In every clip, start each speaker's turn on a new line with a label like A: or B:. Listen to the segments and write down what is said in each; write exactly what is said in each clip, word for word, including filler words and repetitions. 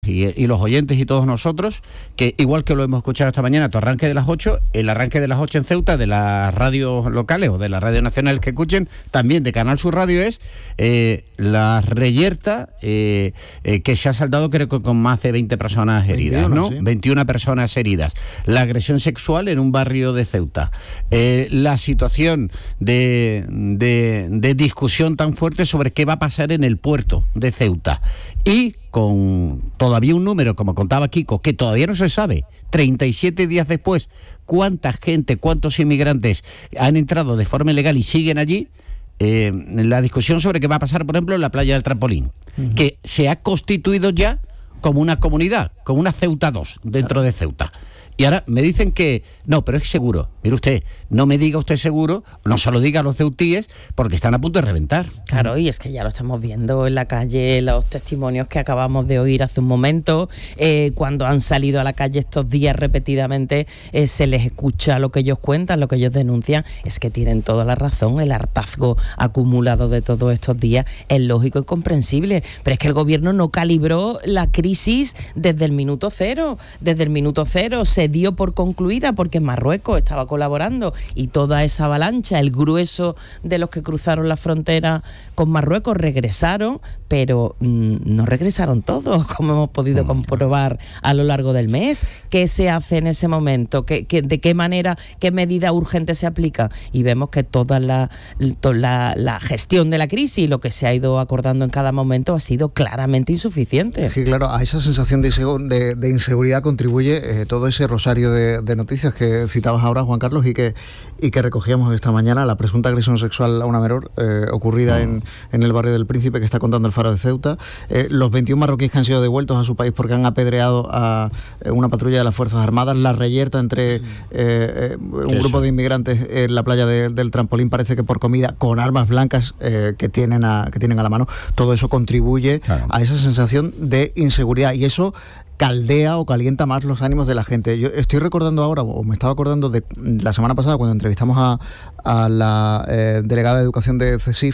A: Y, y los oyentes y todos nosotros, que igual que lo hemos escuchado esta mañana, tu arranque de las ocho, el arranque de las ocho en Ceuta, de las radios locales o de las radios nacionales que escuchen, también de Canal Sur Radio, es eh, la reyerta eh, eh, que se ha saldado creo que con más de veinte personas heridas, veintiuno, ¿no? Sí. veintiuna personas heridas. La agresión sexual en un barrio de Ceuta. Eh, la situación de, de, de discusión tan fuerte sobre qué va a pasar en el puerto de Ceuta. Y con todavía un número, como contaba Kiko, que todavía no se sabe, treinta y siete días después, cuánta gente, cuántos inmigrantes han entrado de forma ilegal y siguen allí, eh, la discusión sobre qué va a pasar, por ejemplo, en la playa del Trampolín, uh-huh. que se ha constituido ya como una comunidad, como una Ceuta dos dentro de Ceuta. Y ahora me dicen que no, pero es seguro. Mire usted, no me diga usted seguro, no se lo diga a los ceutíes, porque están a punto de reventar.
B: Claro, y es que ya lo estamos viendo en la calle, los testimonios que acabamos de oír hace un momento, eh, cuando han salido a la calle estos días repetidamente, eh, se les escucha lo que ellos cuentan, lo que ellos denuncian. Es que tienen toda la razón, el hartazgo acumulado de todos estos días es lógico y comprensible, pero es que el gobierno no calibró la crisis desde el minuto cero, desde el minuto cero se dio por concluida porque Marruecos estaba colaborando y toda esa avalancha, el grueso de los que cruzaron la frontera con Marruecos regresaron, pero mmm, no regresaron todos, como hemos podido comprobar a lo largo del mes. ¿Qué se hace en ese momento? ¿Qué, qué, ¿De qué manera, qué medida urgente se aplica? Y vemos que toda la, toda la, la gestión de la crisis, lo que se ha ido acordando en cada momento, ha sido claramente insuficiente.
C: Sí, claro, a esa sensación de, de, de inseguridad contribuye eh, todo ese rosario de, de noticias que citabas ahora, Juan Carlos, y que, y que recogíamos esta mañana. La presunta agresión sexual a una menor eh, ocurrida mm. en, en el barrio del Príncipe, que está contando el Faro de Ceuta. Eh, los veintiún marroquíes que han sido devueltos a su país porque han apedreado a eh, una patrulla de las Fuerzas Armadas. La reyerta entre eh, eh, un Eso. grupo de inmigrantes en la playa de, del Trampolín, parece que por comida, con armas blancas eh, que, tienen a, que tienen a la mano. Todo eso contribuye claro. a esa sensación de inseguridad, y eso caldea o calienta más los ánimos de la gente. Yo estoy recordando ahora, o me estaba acordando de la semana pasada cuando entrevistamos a, a la eh, delegada de Educación de CESIF,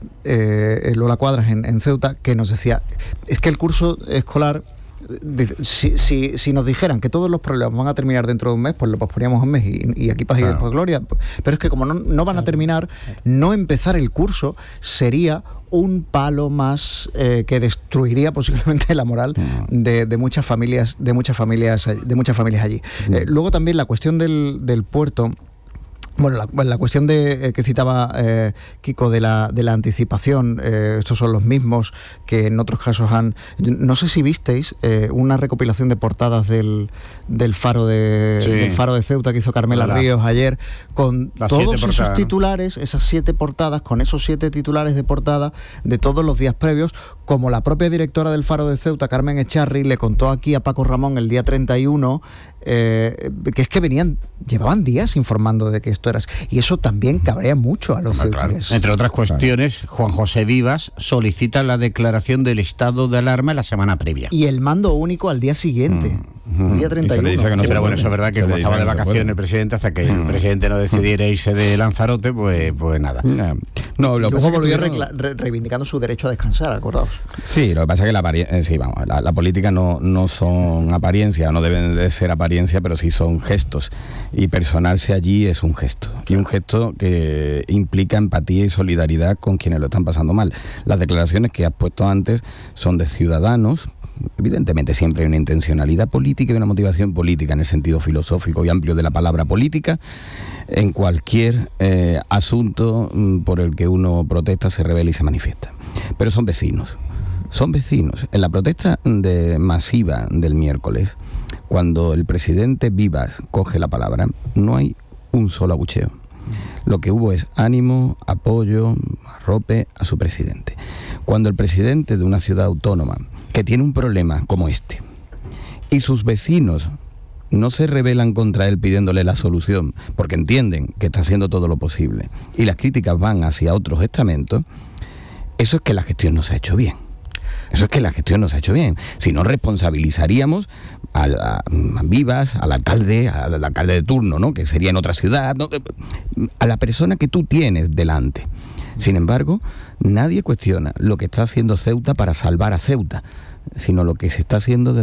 C: eh, Lola Cuadras, en, en Ceuta, que nos decía, es que el curso escolar, si, si, si nos dijeran que todos los problemas van a terminar dentro de un mes, pues lo posponíamos un mes y, y aquí paz y claro. después gloria. Pero es que como no, no van a terminar, no empezar el curso sería un palo más eh, que destruiría posiblemente la moral de, de muchas familias, de muchas familias, de muchas familias allí. Eh, luego también la cuestión del, del puerto. Bueno, la, la cuestión de eh, que citaba eh, Kiko de la de la anticipación, eh, estos son los mismos que en otros casos han... No sé si visteis eh, una recopilación de portadas del, del Faro de sí. del Faro de Ceuta que hizo Carmela las, Ríos ayer, con todos esos portadas, titulares, esas siete portadas, con esos siete titulares de portada de todos los días previos, como la propia directora del Faro de Ceuta, Carmen Echarri, le contó aquí a Paco Ramón el día treinta y uno, eh, que es que venían, llevaban días informando de que esto era... Y eso también cabrea mucho a los ceutíes.
A: Entre otras cuestiones, Juan José Vivas solicita la declaración del estado de alarma la semana previa.
C: Y el mando único al día siguiente. Mm. El día treinta y uno.
A: Y se le dice que no sí, pero bueno, eso es verdad que como estaba de vacaciones el presidente, hasta que mm. el presidente no decidiera irse de Lanzarote, pues, pues nada.
C: No, no lo luego volvió tuvieron... re reivindicando su derecho a descansar, acordaos.
D: Sí, lo que pasa es que la, eh, sí, vamos, la, la política no, no son apariencia, no deben de ser apariencia, pero sí son gestos. Y personarse allí es un gesto. Y un gesto que implica empatía y solidaridad con quienes lo están pasando mal. Las declaraciones que has puesto antes son de ciudadanos. Evidentemente siempre hay una intencionalidad política y una motivación política en el sentido filosófico y amplio de la palabra política en cualquier eh, asunto por el que uno protesta, se revela y se manifiesta. Pero son vecinos, son vecinos. En la protesta de masiva del miércoles, cuando el presidente Vivas coge la palabra, no hay un solo abucheo. Lo que hubo es ánimo, apoyo, arrope a su presidente. Cuando el presidente de una ciudad autónoma que tiene un problema como este y sus vecinos no se rebelan contra él pidiéndole la solución porque entienden que está haciendo todo lo posible y las críticas van hacia otros estamentos, eso es que la gestión no se ha hecho bien. Eso es que la gestión no se ha hecho bien. Si no, responsabilizaríamos a, la, a Vivas, al alcalde, al alcalde de turno, ¿no? Que sería en otra ciudad, ¿no? A la persona que tú tienes delante. Sin embargo, nadie cuestiona lo que está haciendo Ceuta para salvar a Ceuta. sino lo que se está haciendo desde